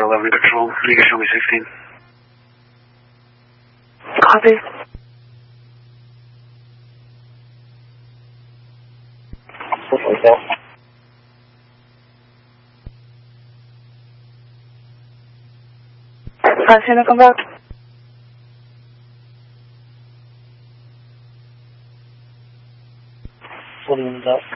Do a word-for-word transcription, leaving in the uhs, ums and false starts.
eleven Control. You can show me sixteen. Copy. Something like that. Fontana, come back. Williams up.